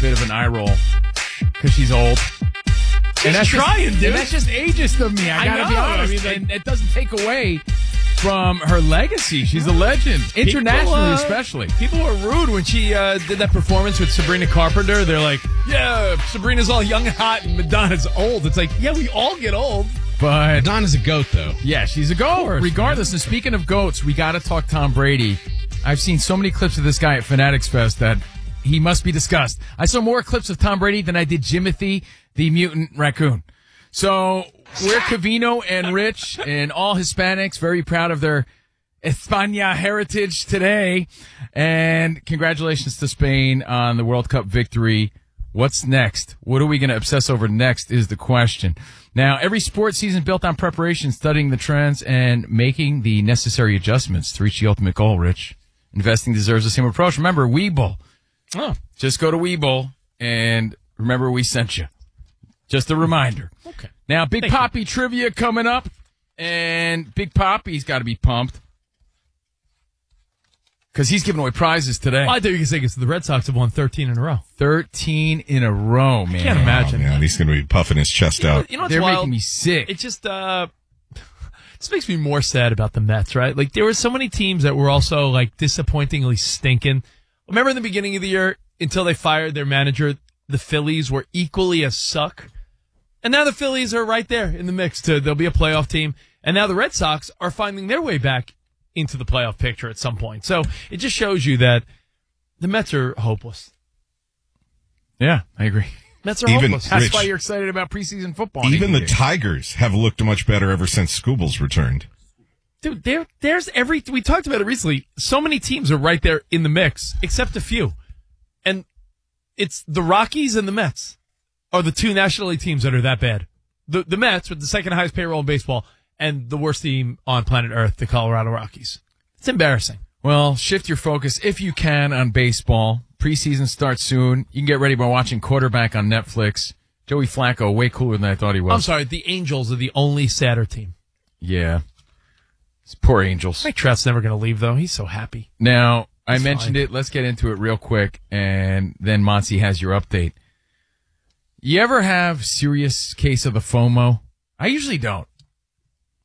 bit of an eye roll because she's old. And that's trying, dude. And that's just ageist of me. I gotta be honest. And it doesn't take away from her legacy. She's a legend, internationally especially. People were rude when she did that performance with Sabrina Carpenter. They're like, yeah, Sabrina's all young and hot and Madonna's old. It's like, yeah, we all get old. But Madonna's a goat, though. Yeah, she's a goat. Regardless, and speaking of goats, we got to talk Tom Brady. I've seen so many clips of this guy at Fanatics Fest that he must be discussed. I saw more clips of Tom Brady than I did Jimothy, the mutant raccoon. So we're Covino and Rich and all Hispanics, very proud of their España heritage today. And congratulations to Spain on the World Cup victory. What's next? What are we going to obsess over next is the question. Now, every sports season built on preparation, studying the trends, and making the necessary adjustments to reach the ultimate goal, Rich. Investing deserves the same approach. Remember, Webull. Oh. Just go to Webull and remember we sent you. Just a reminder. Okay. Now, Big Poppy trivia coming up, and Big Poppy's got to be pumped because he's giving away prizes today. Well, I thought you were going to say because the Red Sox have won 13 in a row. 13 in a row, man. I can't imagine. Oh, man, he's going to be puffing his chest out. You know what's They're wild? making me sick. It just this makes me more sad about the Mets, right? Like, there were so many teams that were also, like, disappointingly stinking. Remember in the beginning of the year, until they fired their manager, the Phillies were equally as suck. And now the Phillies are right there in the mix. They'll be a playoff team. And now the Red Sox are finding their way back into the playoff picture at some point. So it just shows you that the Mets are hopeless. Yeah, I agree. Mets are hopeless. That's Rich, why you're excited about preseason football. Even the Tigers have looked much better ever since Scoobles returned. Dude, there's we talked about it recently. So many teams are right there in the mix, except a few. And it's the Rockies and the Mets are the two National League teams that are that bad. The Mets with the second highest payroll in baseball and the worst team on planet Earth, the Colorado Rockies. It's embarrassing. Well, shift your focus, if you can, on baseball. Preseason starts soon. You can get ready by watching Quarterback on Netflix. Joey Flacco, way cooler than I thought he was. I'm sorry, the Angels are the only sadder team. Yeah. It's poor Angels. Mike Trout's never going to leave, though. He's so happy. Now, I It's mentioned fine. it. Let's get into it real quick, and then Monty has your update. You ever have serious case of the FOMO? I usually don't.